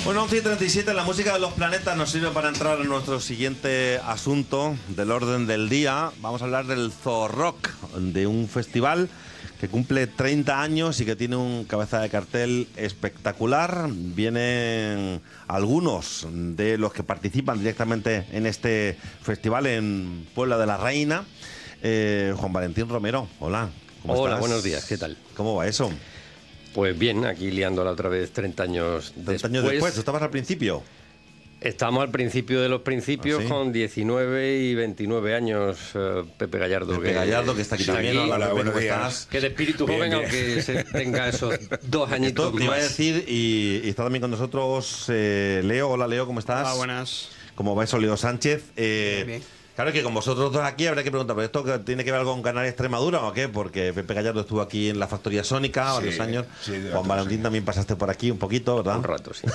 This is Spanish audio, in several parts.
Bueno, 11:37, la música de los planetas nos sirve para entrar en nuestro siguiente asunto del orden del día. Vamos a hablar del Zorrock, de un festival que cumple 30 años y que tiene un cabeza de cartel espectacular. Vienen algunos de los que participan directamente en este festival en Puebla de la Reina. Juan Valentín Romero, hola. ¿Cómo Hola, estás? buenos días, ¿qué tal? ¿Cómo va eso? Pues bien, aquí liándola otra vez 30 años después. 30 años después, ¿tú estabas al principio? Estamos al principio de los principios. ¿Ah, sí? Con 19 y 29 años, Pepe Gallardo. Pepe Gallardo, que está aquí también. Hola, Pepe, buenos ¿cómo días. estás? Que de espíritu Bien, joven, bien. aunque se tenga esos 2 añitos Esto te iba a más. decir, y está también con nosotros Leo. Hola, Leo, ¿cómo estás? Hola, buenas. ¿Cómo va eso, Leo Sánchez? Bien. Claro que con vosotros dos aquí habrá que preguntar, ¿pero esto tiene que ver algo con Canaria Extremadura o qué? Porque Pepe Gallardo estuvo aquí en la Factoría Sónica varios años. sí, durante Juan Valentín años. también pasaste por aquí un poquito, ¿verdad? Un rato, sí.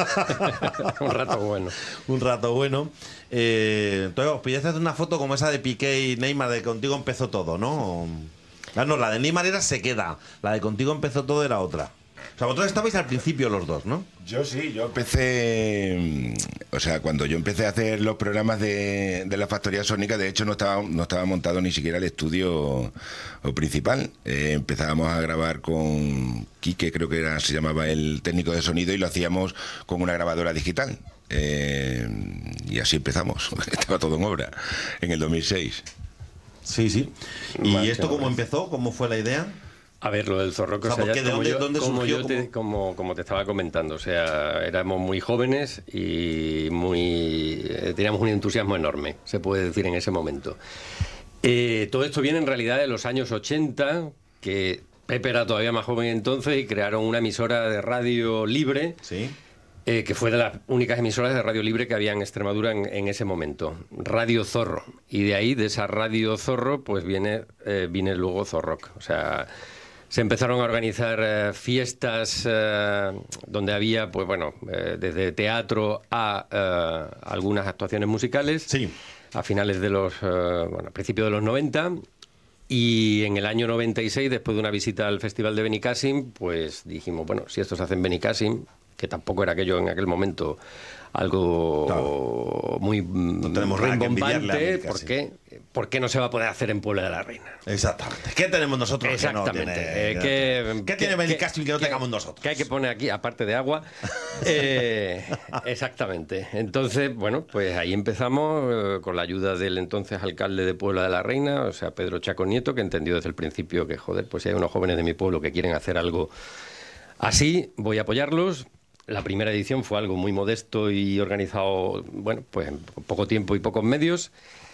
Un rato bueno. Un rato bueno. Entonces, os pidisteis hacer una foto como esa de Piqué y Neymar, de contigo empezó todo, ¿no? Ah, no, la de Neymar era se queda. La de contigo empezó todo era otra. O sea, vosotros estabais al principio los dos, ¿no? Yo sí, yo empecé, o sea, cuando yo empecé a hacer los programas de la Factoría Sónica, de hecho no estaba montado ni siquiera el estudio principal. Empezábamos a grabar con Quique, creo que se llamaba el técnico de sonido, y lo hacíamos con una grabadora digital. Y así empezamos, estaba todo en obra, en el 2006. Sí, sí. ¿Y Vale, esto cómo vale. empezó? ¿Cómo fue la idea? A ver, lo del Zorrock, O sea, ¿por qué? ¿De dónde surgió? como te estaba comentando, o sea, éramos muy jóvenes y teníamos un entusiasmo enorme, se puede decir, en ese momento. Todo esto viene en realidad de los años 80, que Pepe era todavía más joven entonces y crearon una emisora de radio libre, Sí. que fue de las únicas emisoras de radio libre que había en Extremadura en ese momento, Radio Zorro. Y de ahí, de esa Radio Zorro, pues viene luego Zorrock. O sea, se empezaron a organizar fiestas donde había, pues bueno, desde teatro a algunas actuaciones musicales. Sí. A finales de a principios de los 90. Y en el año 96, después de una visita al Festival de Benicàssim, pues dijimos, bueno, si esto se hace en Benicàssim, que tampoco era aquello en aquel momento algo Claro. muy No tenemos nada que envidiarle a rimbombante, Benicàssim. ¿por qué no se va a poder hacer en Puebla de la Reina? Exactamente. ¿Qué tenemos nosotros Exactamente. que no tiene? ¿Qué tiene Benicàssim que no tengamos nosotros? ¿Qué hay que poner aquí, aparte de agua? Exactamente. Entonces, bueno, pues ahí empezamos con la ayuda del entonces alcalde de Puebla de la Reina, o sea, Pedro Chaco Nieto, que entendió desde el principio que, joder, pues si hay unos jóvenes de mi pueblo que quieren hacer algo así, voy a apoyarlos. La primera edición fue algo muy modesto y organizado, bueno, pues en poco tiempo y pocos medios.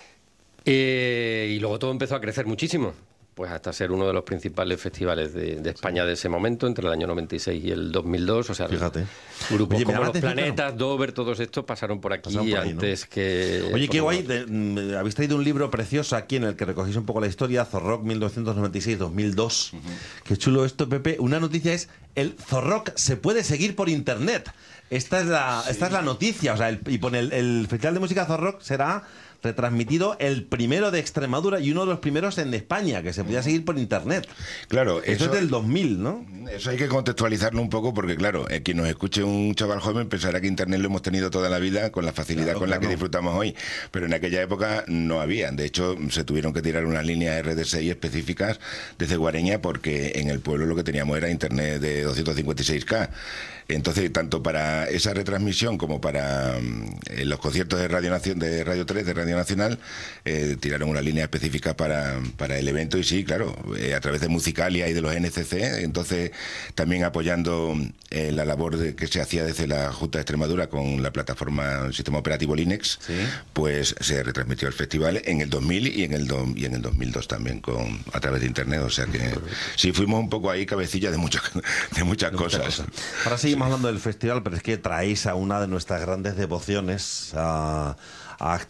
Y luego todo empezó a crecer muchísimo, pues hasta ser uno de los principales festivales de España de ese momento, entre el año 96 y el 2002. O sea, Fíjate. grupos Oye, me como llama Los la atención, Planetas, Dover, todos estos pasaron por aquí, Pasaron por ahí, ¿no? antes que... Oye, qué pues, guay. Habéis traído un libro precioso aquí en el que recogéis un poco la historia, Zorrock 1996-2002. Qué chulo esto, Pepe. Una noticia es, el Zorrock se puede seguir por internet. Esta es la noticia. O sea, y pone el Festival de Música Zorrock será retransmitido el primero de Extremadura y uno de los primeros en España, que se podía seguir por internet. Claro, Esto es del 2000, ¿no? Eso hay que contextualizarlo un poco porque, claro, quien nos escuche un chaval joven pensará que Internet lo hemos tenido toda la vida con la facilidad Claro, con la claro. que disfrutamos hoy. Pero en aquella época no había. De hecho, se tuvieron que tirar unas líneas RDSI específicas desde Guareña porque en el pueblo lo que teníamos era Internet de 256K. Entonces, tanto para esa retransmisión como para los conciertos de Radio 3, de Radio Nacional, tiraron una línea específica para el evento. Y sí, claro, a través de Musicalia y de los NCC, entonces también apoyando la labor que se hacía desde la Junta de Extremadura con la plataforma, el sistema operativo Linux, Sí. pues se retransmitió el festival en el 2000 y en el 2002 también a través de Internet. O sea que sí, fuimos un poco ahí cabecilla de muchas cosas. Ahora seguimos hablando del festival, pero es que traéis a una de nuestras grandes devociones, a